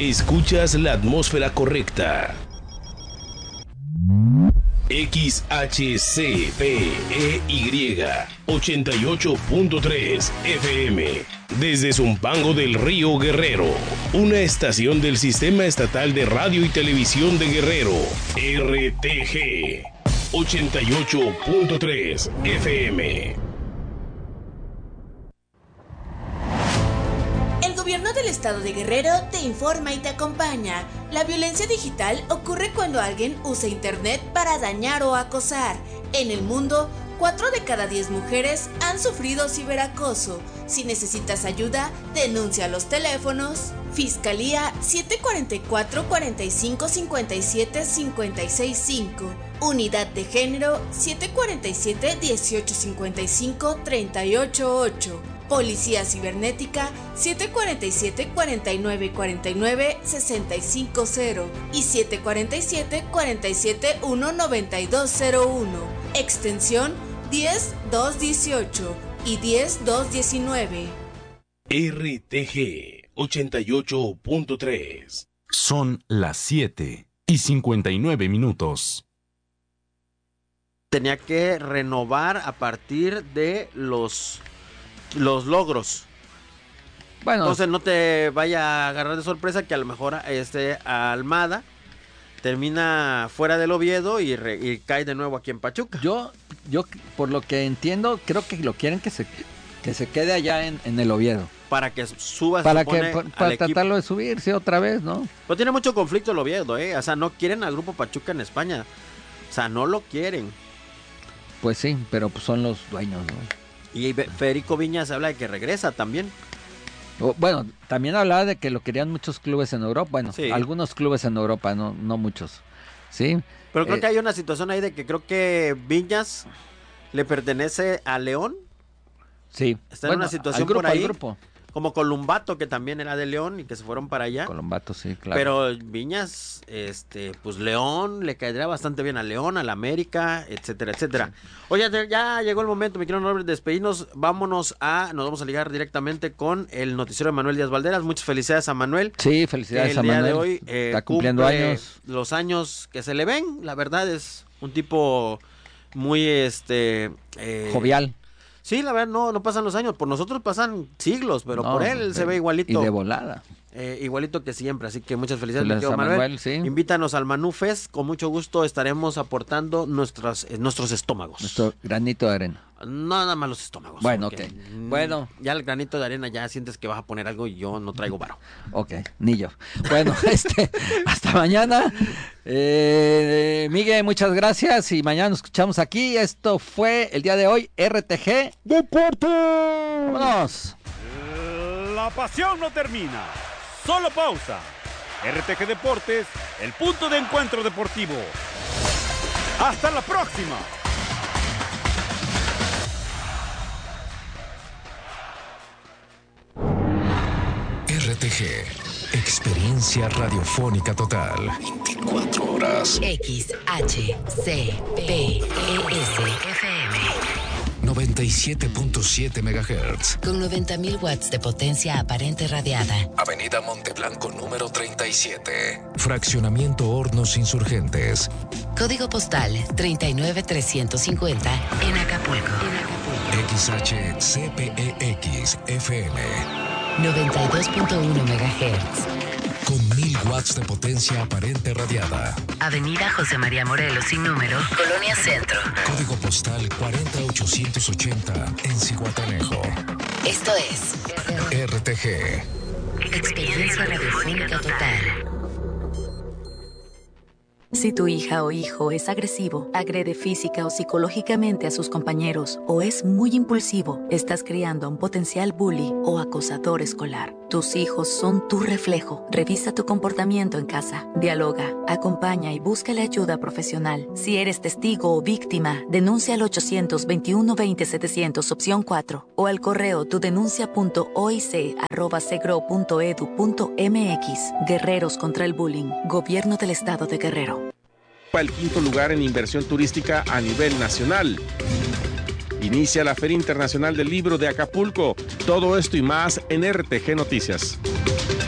Escuchas la atmósfera correcta. XHCPEY 88.3 FM desde Zumpango del Río Guerrero, una estación del Sistema Estatal de Radio y Televisión de Guerrero, RTG 88.3 FM. El gobierno del estado de Guerrero te informa y te acompaña. La violencia digital ocurre cuando alguien usa internet para dañar o acosar. En el mundo, 4 de cada 10 mujeres han sufrido ciberacoso. Si necesitas ayuda, denuncia a los teléfonos Fiscalía 744-4557-565, Unidad de Género 747-1855-388, Policía Cibernética 747-4949-650 y 747-471-9201, extensión 10218 y 10219. RTG 88.3. Son las 7:59. Tenía que renovar a partir de los logros. Bueno, entonces no te vaya a agarrar de sorpresa que a lo mejor Almada termina fuera del Oviedo y cae de nuevo aquí en Pachuca. Yo por lo que entiendo, creo que lo quieren que se quede allá en el Oviedo. Para que suba, para tratarlo de subirse otra vez, ¿no? Pero tiene mucho conflicto el Oviedo, O sea, no quieren al Grupo Pachuca en España. O sea, no lo quieren. Pues sí, pero pues son los dueños, ¿no? Y Federico Viñas habla de que regresa también. Bueno, también hablaba de que lo querían muchos clubes en Europa. Bueno, sí, algunos clubes en Europa, no muchos. Sí. Pero creo que hay una situación ahí de que creo que Viñas le pertenece a León. Sí. Está en una situación por ahí. Como Columbato, que también era de León y que se fueron para allá. Columbato, sí, claro. Pero Viñas, pues León, le caería bastante bien a León, a la América, etcétera, etcétera. Sí. Oye, ya llegó el momento, mi querido Norbert, de despedirnos. Nos vamos a ligar directamente con el noticiero de Manuel Díaz Valderas. Muchas felicidades a Manuel. Sí, felicidades a Manuel. El día de hoy está cumpliendo años. Los años que se le ven, la verdad es un tipo muy, jovial. Sí, la verdad, no pasan los años. Por nosotros pasan siglos, pero por él se ve igualito. Y de volada. Igualito que siempre. Así que muchas felicidades, Manuel. Sí. Invítanos al Manú Fest. Con mucho gusto estaremos aportando nuestros estómagos. Nuestro granito de arena. No, nada más los estómagos. Bueno, ok. Bueno. Ya el granito de arena ya sientes que vas a poner algo y yo no traigo varo. Ok, ni yo. Bueno, hasta mañana. Miguel, muchas gracias y mañana nos escuchamos aquí. Esto fue el día de hoy, RTG Deportes. ¡Vámonos! La pasión no termina, solo pausa. RTG Deportes, el punto de encuentro deportivo. ¡Hasta la próxima! RTG, experiencia radiofónica total. 24 horas. XHCPES-FM 97.7 MHz. con 90.000 watts de potencia aparente radiada. Avenida Monteblanco número 37. Fraccionamiento Hornos Insurgentes. Código postal 39350 en Acapulco. XHCPEX FM 92.1 MHz. con 1000 watts de potencia aparente radiada. Avenida José María Morelos sin número, Colonia Centro. Código postal 40880 en Zihuatanejo. Esto es RTG. Experiencia radiofónica total. Si tu hija o hijo es agresivo, agrede física o psicológicamente a sus compañeros o es muy impulsivo, estás criando a un potencial bully o acosador escolar. Tus hijos son tu reflejo. Revisa tu comportamiento en casa. Dialoga, acompaña y búscale ayuda profesional. Si eres testigo o víctima, denuncia al 800-21-20-700 opción 4 o al correo tudenuncia.oic@segro.edu.mx. Guerreros contra el bullying. Gobierno del Estado de Guerrero. El quinto lugar en inversión turística a nivel nacional. Inicia la Feria Internacional del Libro de Acapulco. Todo esto y más en RTG Noticias.